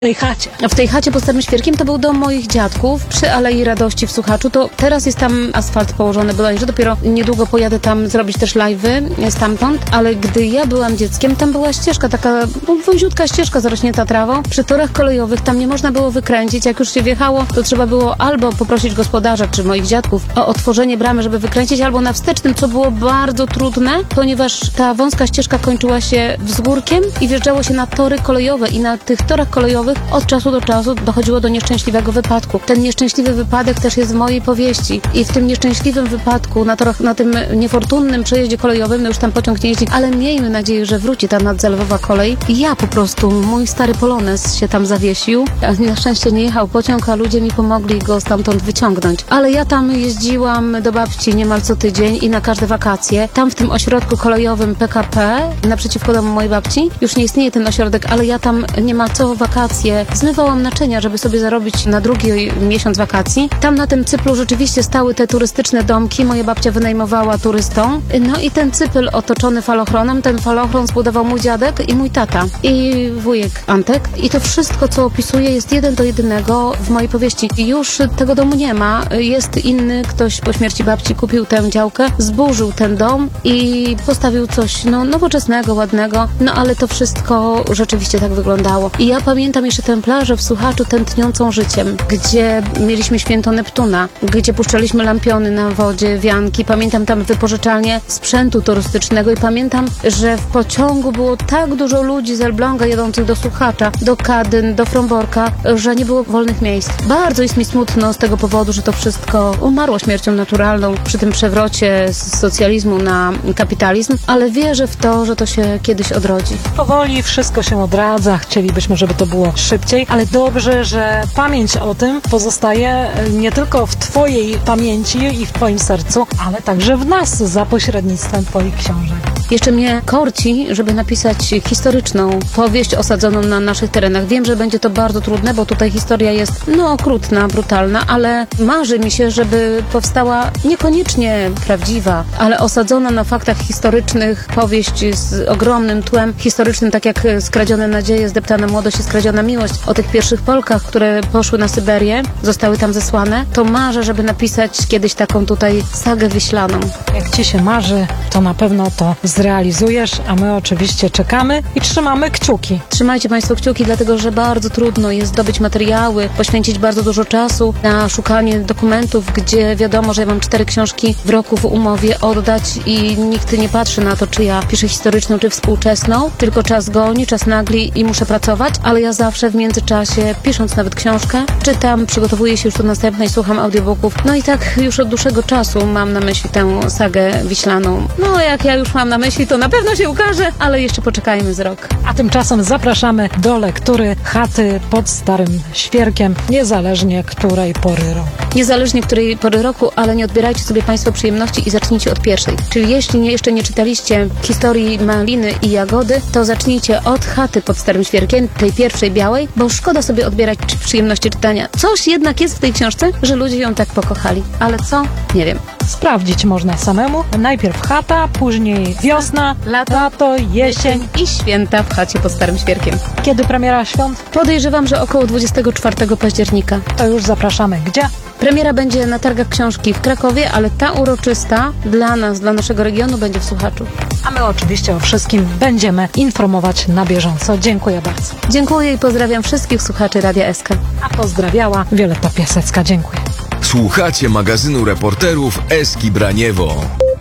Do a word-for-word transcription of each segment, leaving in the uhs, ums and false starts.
W tej chacie. W tej chacie pod Starym Świerkiem to był dom moich dziadków przy Alei Radości w Słuchaczu. To teraz jest tam asfalt położony bodajże. Dopiero niedługo pojadę tam zrobić też live'y stamtąd. Ale gdy ja byłam dzieckiem, tam była ścieżka, taka wąziutka ścieżka zarośnięta trawą. Przy torach kolejowych tam nie można było wykręcić. Jak już się wjechało, to trzeba było albo poprosić gospodarza czy moich dziadków o otworzenie bramy, żeby wykręcić, albo na wstecznym, co było bardzo trudne, ponieważ ta wąska ścieżka kończyła się wzgórkiem i wjeżdżało się na tory kolejowe i na tych torach kolejowych od czasu do czasu dochodziło do nieszczęśliwego wypadku. Ten nieszczęśliwy wypadek też jest w mojej powieści. I w tym nieszczęśliwym wypadku, na torach, na tym niefortunnym przejeździe kolejowym, no już tam pociąg nie jeździ, ale miejmy nadzieję, że wróci ta nadzalewowa kolej. I ja po prostu, mój stary Polonez się tam zawiesił. Na szczęście nie jechał pociąg, a ludzie mi pomogli go stamtąd wyciągnąć. Ale ja tam jeździłam do babci niemal co tydzień i na każde wakacje. Tam w tym ośrodku kolejowym P K P, naprzeciwko domu mojej babci, już nie istnieje ten ośrodek, ale ja tam niemal co wakacje zmywałam naczynia, żeby sobie zarobić na drugi miesiąc wakacji. Tam na tym cyplu rzeczywiście stały te turystyczne domki. Moja babcia wynajmowała turystom. No i ten cypl otoczony falochronem, ten falochron zbudował mój dziadek i mój tata. I wujek Antek. I to wszystko, co opisuję, jest jeden do jednego w mojej powieści. I już tego domu nie ma. Jest inny, ktoś po śmierci babci kupił tę działkę, zburzył ten dom i postawił coś no, nowoczesnego, ładnego. No ale to wszystko rzeczywiście tak wyglądało. I ja pamiętam jeszcze tę plażę w Słuchaczu tętniącą życiem, gdzie mieliśmy święto Neptuna, gdzie puszczaliśmy lampiony na wodzie, wianki. Pamiętam tam wypożyczalnię sprzętu turystycznego i pamiętam, że w pociągu było tak dużo ludzi z Elbląga jadących do Słuchacza, do Kadyn, do Fromborka, że nie było wolnych miejsc. Bardzo jest mi smutno z tego powodu, że to wszystko umarło śmiercią naturalną przy tym przewrocie z socjalizmu na kapitalizm, ale wierzę w to, że to się kiedyś odrodzi. Powoli wszystko się odradza. Chcielibyśmy, żeby to było szybciej, ale dobrze, że pamięć o tym pozostaje nie tylko w Twojej pamięci i w Twoim sercu, ale także w nas za pośrednictwem Twoich książek. Jeszcze mnie korci, żeby napisać historyczną powieść osadzoną na naszych terenach. Wiem, że będzie to bardzo trudne, bo tutaj historia jest no okrutna, brutalna, ale marzy mi się, żeby powstała niekoniecznie prawdziwa, ale osadzona na faktach historycznych powieść z ogromnym tłem historycznym, tak jak Skradzione nadzieje, Zdeptana młodość i Skradziona miłość, o tych pierwszych Polkach, które poszły na Syberię, zostały tam zesłane, to marzę, żeby napisać kiedyś taką tutaj sagę wiślaną. Jak Ci się marzy, to na pewno to zrealizujesz, a my oczywiście czekamy i trzymamy kciuki. Trzymajcie Państwo kciuki, dlatego że bardzo trudno jest zdobyć materiały, poświęcić bardzo dużo czasu na szukanie dokumentów, gdzie wiadomo, że ja mam cztery książki w roku w umowie oddać i nikt nie patrzy na to, czy ja piszę historyczną, czy współczesną, tylko czas goni, czas nagli i muszę pracować, ale ja zawsze w międzyczasie, pisząc nawet książkę, czytam, przygotowuję się już do następnej, słucham audiobooków. No i tak już od dłuższego czasu mam na myśli tę sagę wiślaną. No jak ja już mam na myśli, to na pewno się ukaże, ale jeszcze poczekajmy z rok. A tymczasem zapraszamy do lektury Chaty pod Starym Świerkiem, niezależnie której pory roku. Niezależnie której pory roku, ale nie odbierajcie sobie Państwo przyjemności i zacznijcie od pierwszej. Czyli jeśli nie, jeszcze nie czytaliście historii Maliny i Jagody, to zacznijcie od Chaty pod Starym Świerkiem, tej pierwszej białej, bo szkoda sobie odbierać przyjemności czytania. Coś jednak jest w tej książce, że ludzie ją tak pokochali. Ale co? Nie wiem. Sprawdzić można samemu. Najpierw chata, później wiosna, lato, lato jesień i święta w Chacie pod Starym Świerkiem. Kiedy premiera świąt? Podejrzewam, że około dwudziestego czwartego października. To już zapraszamy. Gdzie? Premiera będzie na targach książki w Krakowie, ale ta uroczysta dla nas, dla naszego regionu będzie w Słuchaczu. A my oczywiście o wszystkim będziemy informować na bieżąco. Dziękuję bardzo. Dziękuję i pozdrawiam wszystkich słuchaczy Radia S K. A pozdrawiała Wioletta Piasecka. Dziękuję. Słuchacie magazynu reporterów Eski Braniewo.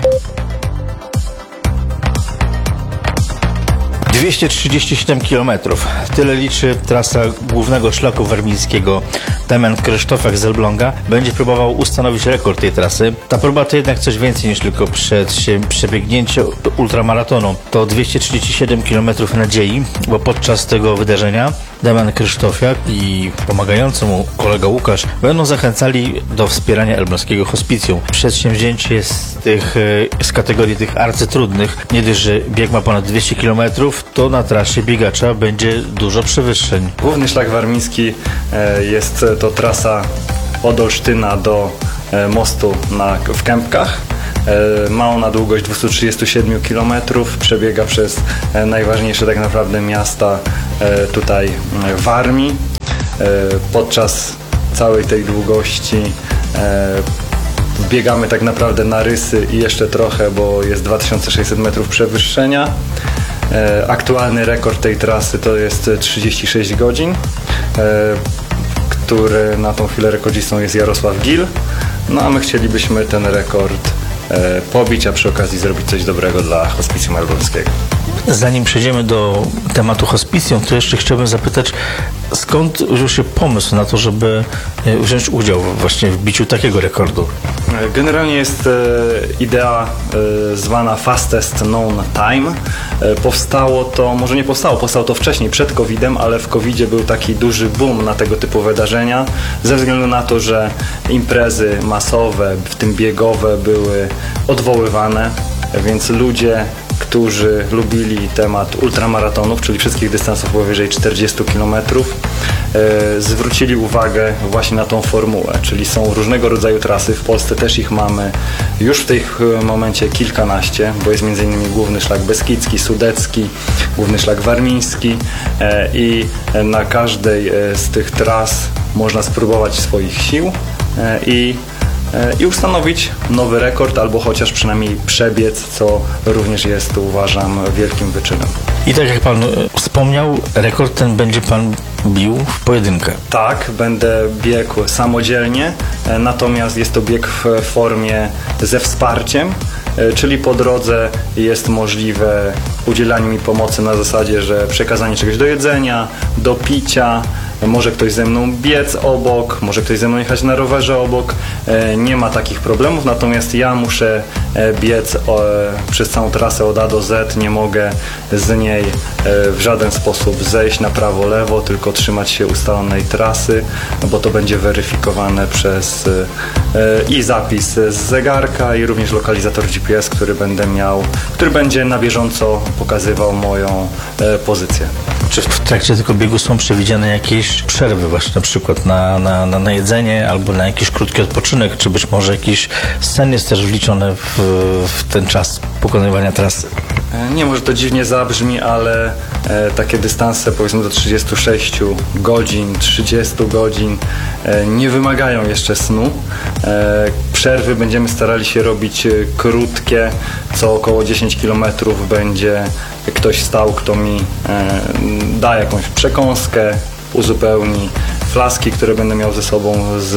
dwieście trzydzieści siedem kilometrów. Tyle liczy trasa głównego szlaku warmińskiego. Damian Krzysztofiak z Elbląga będzie próbował ustanowić rekord tej trasy. Ta próba to jednak coś więcej niż tylko przed się przebiegnięcie ultramaratonu. To dwieście trzydzieści siedem kilometrów nadziei, bo podczas tego wydarzenia Damian Krzysztofiak i pomagający mu kolega Łukasz będą zachęcali do wspierania elbląskiego hospicjum. Przedsięwzięcie jest z, tych, z kategorii tych arcytrudnych. Nie dość, że bieg ma ponad dwieście kilometrów, to na trasie biegacza będzie dużo przewyższeń. Główny szlak warmiński jest to trasa od Olsztyna do mostu na, w Kępkach. Ma ona długość dwieście trzydzieści siedem kilometrów, przebiega przez najważniejsze tak naprawdę miasta tutaj Warmii. podczas całej tej długości biegamy tak naprawdę na rysy i jeszcze trochę, bo jest dwa tysiące sześćset metrów przewyższenia. Aktualny rekord tej trasy to jest trzydzieści sześć godzin, który na tą chwilę rekordzistą jest Jarosław Gil. No a my chcielibyśmy ten rekord pobić, a przy okazji zrobić coś dobrego dla Hospicjum Elbląskiego. Zanim przejdziemy do tematu hospicjum, to jeszcze chciałbym zapytać, skąd wziął się pomysł na to, żeby wziąć udział właśnie w biciu takiego rekordu? Generalnie jest e, idea e, zwana Fastest Known Time. E, powstało to, może nie powstało, powstało to wcześniej, przed kowidem, ale w kowidzie był taki duży boom na tego typu wydarzenia, ze względu na to, że imprezy masowe, w tym biegowe, były odwoływane, więc ludzie, którzy lubili temat ultramaratonów, czyli wszystkich dystansów powyżej czterdziestu kilometrów, e, zwrócili uwagę właśnie na tą formułę, czyli są różnego rodzaju trasy, w Polsce też ich mamy już w tym momencie kilkanaście, bo jest między innymi główny szlak beskidzki, sudecki, główny szlak warmiński e, i na każdej z tych tras można spróbować swoich sił e, i i ustanowić nowy rekord, albo chociaż przynajmniej przebiec, co również jest, uważam, wielkim wyczynem. I tak jak pan wspomniał, rekord ten będzie pan bił w pojedynkę. Tak, będę biegł samodzielnie, natomiast jest to bieg w formie ze wsparciem, czyli po drodze jest możliwe udzielanie mi pomocy na zasadzie, że przekazanie czegoś do jedzenia, do picia, może ktoś ze mną biec obok, może ktoś ze mną jechać na rowerze obok, nie ma takich problemów, natomiast ja muszę biec przez całą trasę od A do Z, nie mogę z niej w żaden sposób zejść na prawo, lewo, tylko trzymać się ustalonej trasy, bo to będzie weryfikowane przez i zapis z zegarka, i również lokalizator G P S, który będę miał, który będzie na bieżąco pokazywał moją pozycję. Czy w trakcie tego biegu są przewidziane jakieś przerwy właśnie na przykład na, na, na, na jedzenie albo na jakiś krótki odpoczynek, czy być może jakiś sen jest też wliczony w, w ten czas pokonywania trasy? Nie, może to dziwnie zabrzmi, ale e, takie dystanse powiedzmy do trzydziestu sześciu godzin, trzydziestu godzin e, nie wymagają jeszcze snu. E, przerwy będziemy starali się robić e, krótkie, co około dziesięć kilometrów będzie ktoś stał, kto mi e, da jakąś przekąskę, uzupełni flaski, które będę miał ze sobą, z,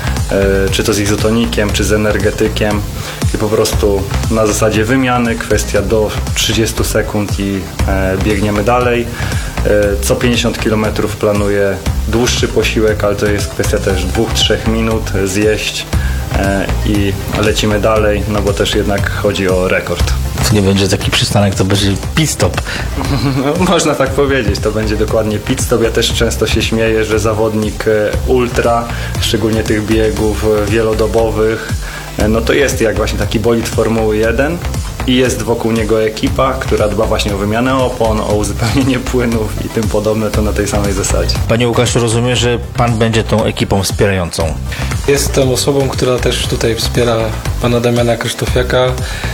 e, czy to z izotonikiem, czy z energetykiem, i po prostu na zasadzie wymiany, kwestia do trzydziestu sekund i e, biegniemy dalej. E, co pięćdziesiąt kilometrów planuję dłuższy posiłek, ale to jest kwestia też dwóch trzech minut, zjeść e, i lecimy dalej, no bo też jednak chodzi o rekord. To nie będzie taki przystanek, to będzie pit stop. No, można tak powiedzieć, to będzie dokładnie pit stop. Ja też często się śmieję, że zawodnik ultra, szczególnie tych biegów wielodobowych, no to jest jak właśnie taki bolid Formuły jeden i jest wokół niego ekipa, która dba właśnie o wymianę opon, o uzupełnienie płynów i tym podobne, to na tej samej zasadzie. Panie Łukaszu, rozumiem, że pan będzie tą ekipą wspierającą. Jestem osobą, która też tutaj wspiera pana Damiana Krzysztofiaka.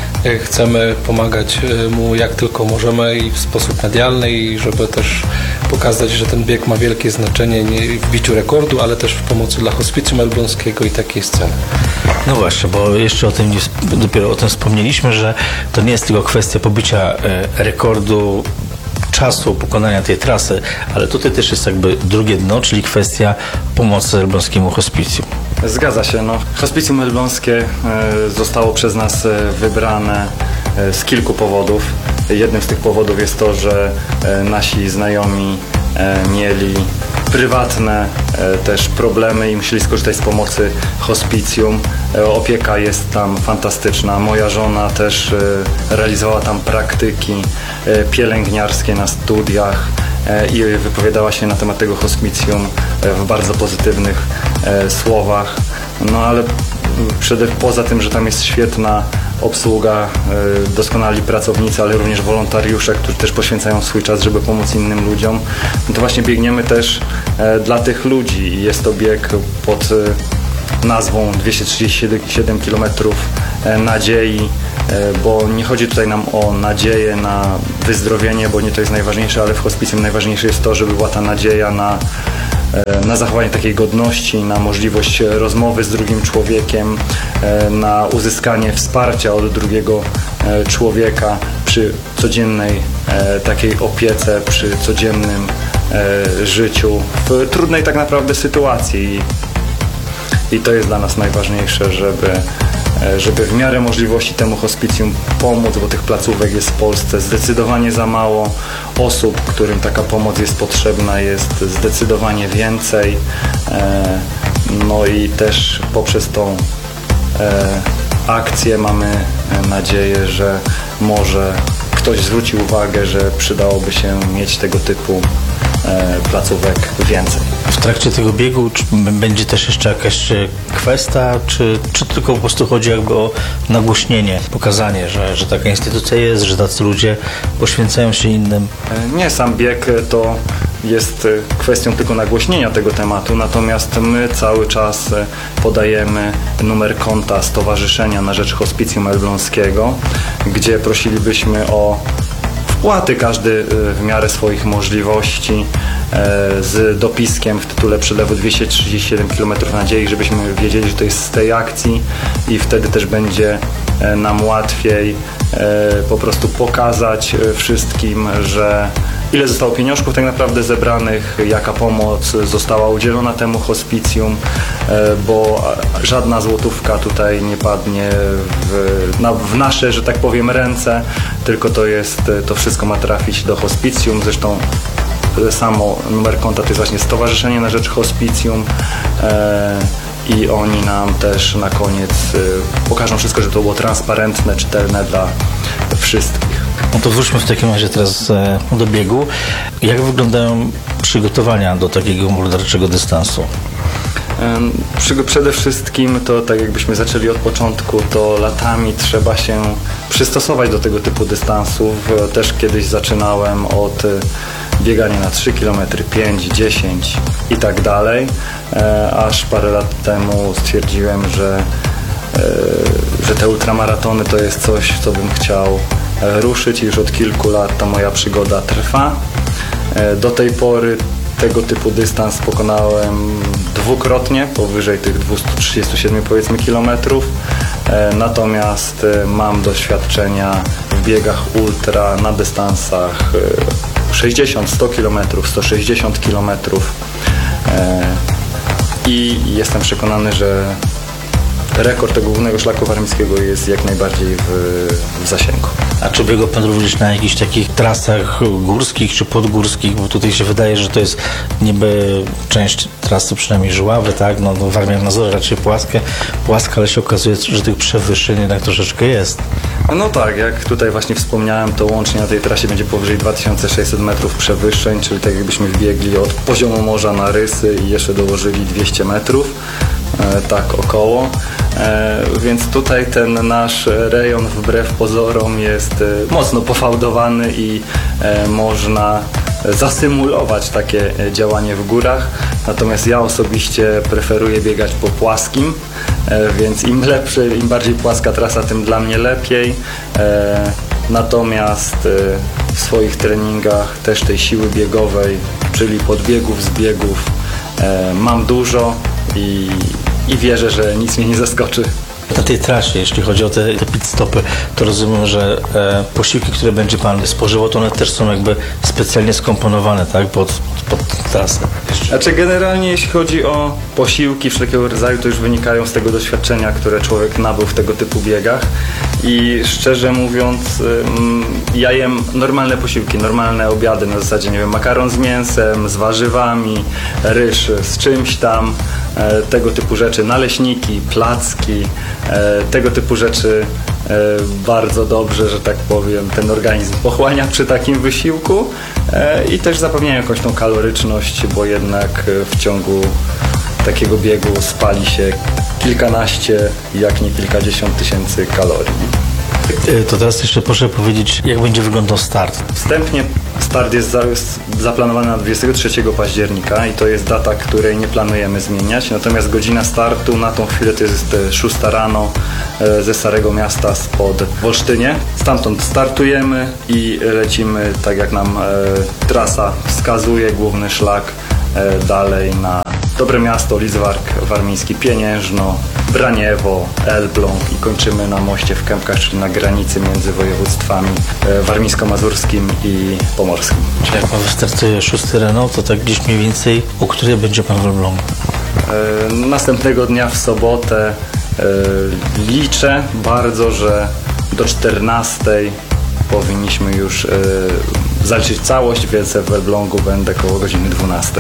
Chcemy pomagać mu jak tylko możemy i w sposób medialny, i żeby też pokazać, że ten bieg ma wielkie znaczenie nie w biciu rekordu, ale też w pomocy dla Hospicjum Elbląskiego i takiej sceny. No właśnie, bo jeszcze o tym nie, dopiero o tym wspomnieliśmy, że to nie jest tylko kwestia pobicia e, rekordu czasu pokonania tej trasy, ale tutaj też jest jakby drugie dno, czyli kwestia pomocy elbląskiemu hospicjum. Zgadza się. No. Hospicjum Elbląskie e, zostało przez nas e, wybrane e, z kilku powodów. Jednym z tych powodów jest to, że e, nasi znajomi e, mieli prywatne e, też problemy i musieli skorzystać z pomocy hospicjum. E, opieka jest tam fantastyczna. Moja żona też e, realizowała tam praktyki e, pielęgniarskie na studiach e, i wypowiadała się na temat tego hospicjum e, w bardzo pozytywnych e, słowach. No ale przede, poza tym, że tam jest świetna obsługa, e, doskonali pracownicy, ale również wolontariusze, którzy też poświęcają swój czas, żeby pomóc innym ludziom, no to właśnie biegniemy też e, dla tych ludzi i jest to bieg pod e, nazwą dwieście trzydzieści siedem kilometrów e, nadziei, e, bo nie chodzi tutaj nam o nadzieję na wyzdrowienie, bo nie to jest najważniejsze, ale w hospicjum najważniejsze jest to, żeby była ta nadzieja na na zachowanie takiej godności, na możliwość rozmowy z drugim człowiekiem, na uzyskanie wsparcia od drugiego człowieka przy codziennej takiej opiece, przy codziennym życiu, w trudnej tak naprawdę sytuacji. I to jest dla nas najważniejsze, żeby żeby w miarę możliwości temu hospicjum pomóc, bo tych placówek jest w Polsce zdecydowanie za mało. Osób, którym taka pomoc jest potrzebna, jest zdecydowanie więcej. No i też poprzez tą akcję mamy nadzieję, że może ktoś zwróci uwagę, że przydałoby się mieć tego typu placówek więcej. W trakcie tego biegu czy będzie też jeszcze jakaś kwestia, czy, czy tylko po prostu chodzi jakby o nagłośnienie, pokazanie, że, że taka instytucja jest, że tacy ludzie poświęcają się innym? Nie, sam bieg to jest kwestią tylko nagłośnienia tego tematu, natomiast my cały czas podajemy numer konta Stowarzyszenia na rzecz Hospicjum Elbląskiego, gdzie prosilibyśmy o wpłaty, każdy w miarę swoich możliwości, z dopiskiem w tytule przelewu dwieście trzydzieści siedem kilometrów nadziei, żebyśmy wiedzieli, że to jest z tej akcji i wtedy też będzie nam łatwiej po prostu pokazać wszystkim, że ile zostało pieniążków tak naprawdę zebranych, jaka pomoc została udzielona temu hospicjum, bo żadna złotówka tutaj nie padnie w, na, w nasze, że tak powiem, ręce, tylko to jest, to wszystko ma trafić do hospicjum. Zresztą samo numer konta to jest właśnie Stowarzyszenie na rzecz Hospicjum e, i oni nam też na koniec e, pokażą wszystko, żeby to było transparentne, czytelne dla wszystkich. No to wróćmy w takim razie teraz e, do biegu. Jak wyglądają przygotowania do takiego morderczego dystansu? Przede wszystkim to, tak jakbyśmy zaczęli od początku, to latami trzeba się przystosować do tego typu dystansów. Też kiedyś zaczynałem od biegania na trzy kilometry, pięć, dziesięć i tak dalej, aż parę lat temu stwierdziłem, że, że te ultramaratony to jest coś, co bym chciał ruszyć i już od kilku lat ta moja przygoda trwa. Do tej pory tego typu dystans pokonałem dwukrotnie, powyżej tych dwieście trzydzieści siedem powiedzmy kilometrów, natomiast mam doświadczenia w biegach ultra na dystansach sześćdziesiąt, sto kilometrów, sto sześćdziesiąt kilometrów i jestem przekonany, że rekord tego głównego szlaku warmińskiego jest jak najbardziej w, w zasięgu. A czy biegł pan również na jakichś takich trasach górskich czy podgórskich? Bo tutaj się wydaje, że to jest niby część trasy przynajmniej żuławy, tak? No, no Warmia Mazury raczej płaskie, płaska, ale się okazuje, że tych przewyższeń jednak troszeczkę jest. No tak, jak tutaj właśnie wspomniałem, to łącznie na tej trasie będzie powyżej dwa tysiące sześćset metrów przewyższeń, czyli tak jakbyśmy wbiegli od poziomu morza na Rysy i jeszcze dołożyli dwieście metrów, e, tak około. E, więc tutaj ten nasz rejon wbrew pozorom jest e, mocno pofałdowany i e, można zasymulować takie działanie w górach. Natomiast ja osobiście preferuję biegać po płaskim, e, więc im lepszy, im bardziej płaska trasa, tym dla mnie lepiej. E, natomiast e, w swoich treningach też tej siły biegowej, czyli podbiegów, zbiegów e, mam dużo i I wierzę, że nic mnie nie zaskoczy. Na tej trasie, jeśli chodzi o te, te pit stopy, to rozumiem, że e, posiłki, które będzie pan spożywał, to one też są jakby specjalnie skomponowane, tak, pod, pod trasę. Znaczy generalnie jeśli chodzi o posiłki wszelkiego rodzaju, to już wynikają z tego doświadczenia, które człowiek nabył w tego typu biegach i szczerze mówiąc ja jem normalne posiłki, normalne obiady na zasadzie, nie wiem, makaron z mięsem, z warzywami, ryż z czymś tam, tego typu rzeczy, naleśniki, placki, tego typu rzeczy bardzo dobrze, że tak powiem, ten organizm pochłania przy takim wysiłku i też zapewniają jakąś tą kaloryczność, bo jednak w ciągu takiego biegu spali się kilkanaście, jak nie kilkadziesiąt tysięcy kalorii. To teraz jeszcze proszę powiedzieć, jak będzie wyglądał start. Wstępnie start jest, za, jest zaplanowany na dwudziestego trzeciego października i to jest data, której nie planujemy zmieniać. Natomiast godzina startu na tą chwilę to jest szósta rano ze Starego Miasta spod Wolsztynie. Stamtąd startujemy i lecimy tak jak nam e, trasa wskazuje, główny szlak e, dalej na Dobre Miasto, Lidzbark Warmiński, Pieniężno, Braniewo, Elbląg i kończymy na moście w Kępkach, czyli na granicy między województwami e, warmińsko-mazurskim i pomorskim. Czy jak pan wystartuje szósty Renault, to tak gdzieś mniej więcej, u której będzie pan w Elblągu? E, następnego dnia w sobotę e, liczę bardzo, że do czternastej powinniśmy już e, zaliczyć całość, więc w Elblągu będę koło godziny dwunastej.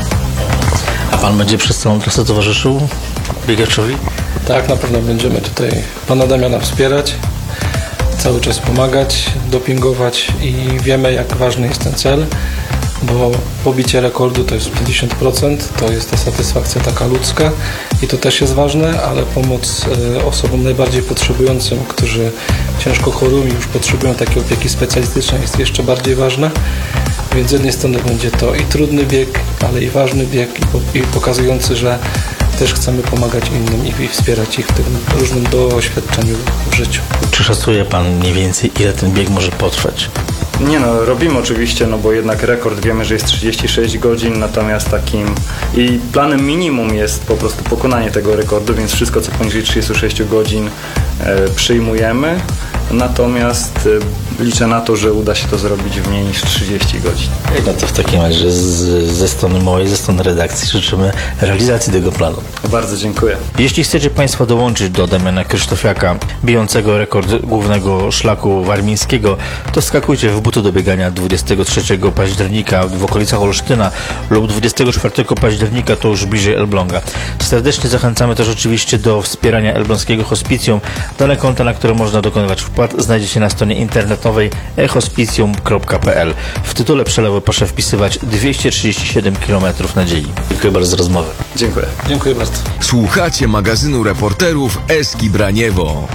A pan będzie przez całą trasę towarzyszył biegaczowi? Tak, na pewno będziemy tutaj pana Damiana wspierać, cały czas pomagać, dopingować i wiemy, jak ważny jest ten cel, bo pobicie rekordu to jest pięćdziesiąt procent, to jest ta satysfakcja taka ludzka i to też jest ważne, ale pomoc e, osobom najbardziej potrzebującym, którzy ciężko chorują i już potrzebują takiej opieki specjalistycznej, jest jeszcze bardziej ważna. Więc z jednej strony będzie to i trudny bieg, ale i ważny bieg i, po, i pokazujący, że też chcemy pomagać innym i, i wspierać ich w tym różnym doświadczeniu w życiu. Czy szacuje pan mniej więcej, ile ten bieg może potrwać? Nie no, robimy oczywiście, no bo jednak rekord wiemy, że jest trzydzieści sześć godzin, natomiast takim i planem minimum jest po prostu pokonanie tego rekordu, więc wszystko co poniżej trzydzieści sześć godzin e, przyjmujemy, natomiast e, liczę na to, że uda się to zrobić w mniej niż trzydzieści godzin. No to w takim razie z, ze strony mojej, ze strony redakcji życzymy realizacji tego planu. Bardzo dziękuję. Jeśli chcecie państwo dołączyć do Damiana Krzysztofiaka, bijącego rekord głównego szlaku warmińskiego, to skakujcie w buty do biegania dwudziestego trzeciego października w okolicach Olsztyna lub dwudziestego czwartego października to już bliżej Elbląga. Serdecznie zachęcamy też oczywiście do wspierania elbląskiego hospicjum. Dane konta, na które można dokonywać wpłat, znajdziecie na stronie internetowej e hospicjum kropka p l. W tytule przelewu proszę wpisywać dwieście trzydzieści siedem kilometrów nadziei. Dziękuję bardzo za rozmowę. Dziękuję. Dziękuję bardzo. Słuchacie magazynu reporterów Eski Braniewo.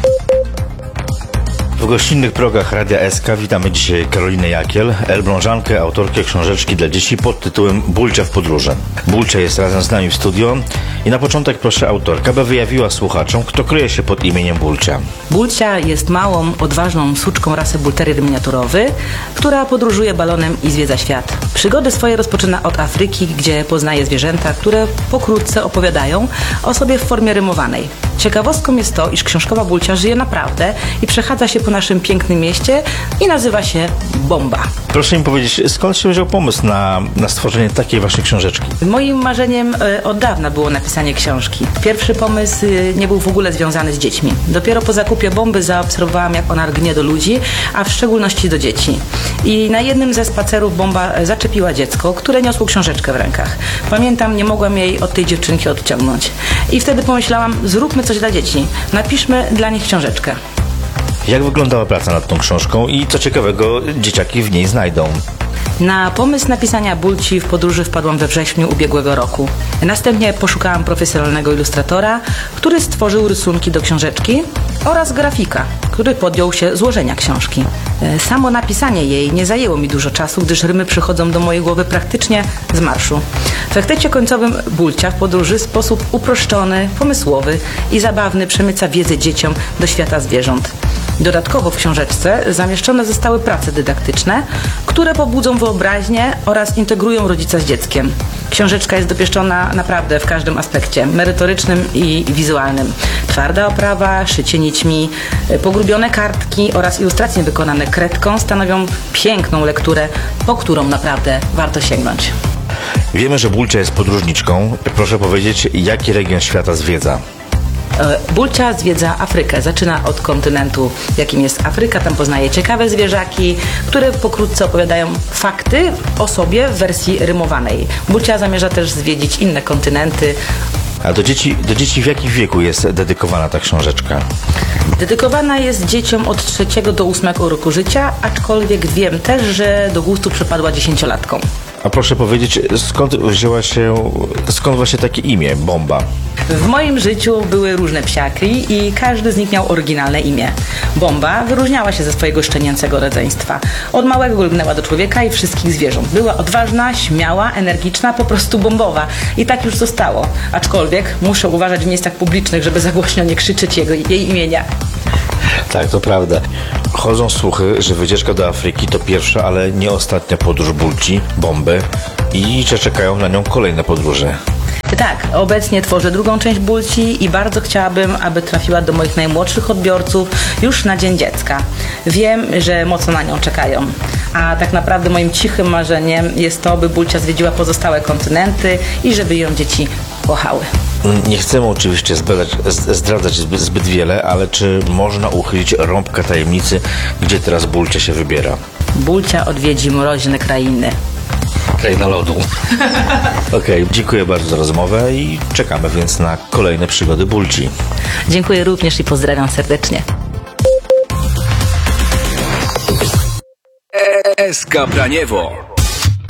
W gościnnych progach Radia S K witamy dzisiaj Karolinę Jakiel, elblążankę, autorkę książeczki dla dzieci pod tytułem Bulcia w podróży. Bulcia jest razem z nami w studio i na początek proszę autorka, by wyjawiła słuchaczom, kto kryje się pod imieniem Bulcia. Bulcia jest małą, odważną suczką rasy Bull Terrier miniaturowy, która podróżuje balonem i zwiedza świat. Przygody swoje rozpoczyna od Afryki, gdzie poznaje zwierzęta, które pokrótce opowiadają o sobie w formie rymowanej. Ciekawostką jest to, iż książkowa Bulcia żyje naprawdę i przechadza się po naszym pięknym mieście i nazywa się Bomba. Proszę mi powiedzieć, skąd się wziął pomysł na, na stworzenie takiej właśnie książeczki? Moim marzeniem e, od dawna było napisanie książki. Pierwszy pomysł e, nie był w ogóle związany z dziećmi. Dopiero po zakupie Bomby zaobserwowałam, jak ona rgnie do ludzi, a w szczególności do dzieci. I na jednym ze spacerów Bomba zaczepiła dziecko, które niosło książeczkę w rękach. Pamiętam, nie mogłam jej od tej dziewczynki odciągnąć. I wtedy pomyślałam, zróbmy coś dla dzieci. Napiszmy dla nich książeczkę. Jak wyglądała praca nad tą książką i co ciekawego dzieciaki w niej znajdą? Na pomysł napisania Bulci w podróży wpadłam we wrześniu ubiegłego roku. Następnie poszukałam profesjonalnego ilustratora, który stworzył rysunki do książeczki oraz grafika, który podjął się złożenia książki. Samo napisanie jej nie zajęło mi dużo czasu, gdyż rymy przychodzą do mojej głowy praktycznie z marszu. W efekcie końcowym Bulcia w podróży w sposób uproszczony, pomysłowy i zabawny przemyca wiedzę dzieciom do świata zwierząt. Dodatkowo w książeczce zamieszczone zostały prace dydaktyczne, które pobudzą wyobraźnię oraz integrują rodzica z dzieckiem. Książeczka jest dopieszczona naprawdę w każdym aspekcie, merytorycznym i wizualnym. Twarda oprawa, szycie nićmi, pogrubione kartki oraz ilustracje wykonane kredką stanowią piękną lekturę, po którą naprawdę warto sięgnąć. Wiemy, że Bulcia jest podróżniczką. Proszę powiedzieć, jaki region świata zwiedza? Bulcia zwiedza Afrykę. Zaczyna od kontynentu, jakim jest Afryka. Tam poznaje ciekawe zwierzaki, które pokrótce opowiadają fakty o sobie w wersji rymowanej. Bulcia zamierza też zwiedzić inne kontynenty. A do dzieci, do dzieci w jakim wieku jest dedykowana ta książeczka? Dedykowana jest dzieciom od trzeciego do ósmego roku życia, aczkolwiek wiem też, że do gustu przypadła dziesięciolatkom. A proszę powiedzieć, skąd wzięła się, skąd właśnie takie imię, Bomba? W moim życiu były różne psiaki i każdy z nich miał oryginalne imię. Bomba wyróżniała się ze swojego szczenięcego rodzeństwa. Od małego lgnęła do człowieka i wszystkich zwierząt. Była odważna, śmiała, energiczna, po prostu bombowa. I tak już zostało. Aczkolwiek muszę uważać w miejscach publicznych, żeby za głośno nie krzyczeć jego, jej imienia. Tak, to prawda. Chodzą słuchy, że wycieczka do Afryki to pierwsza, ale nie ostatnia podróż Bulci, Bomby i że czekają na nią kolejne podróże. Tak, obecnie tworzę drugą część Bulci i bardzo chciałabym, aby trafiła do moich najmłodszych odbiorców już na Dzień Dziecka. Wiem, że mocno na nią czekają. A tak naprawdę moim cichym marzeniem jest to, by Bulcia zwiedziła pozostałe kontynenty i żeby ją dzieci kochały. Nie chcemy oczywiście zdradzać, zdradzać zbyt, zbyt wiele, ale czy można uchylić rąbka tajemnicy, gdzie teraz Bulcia się wybiera? Bulcia odwiedzi mroźne krainy. Kraina lodu. Okej, okay, dziękuję bardzo za rozmowę i czekamy więc na kolejne przygody Bulci. Dziękuję również i pozdrawiam serdecznie. S K Braniewo.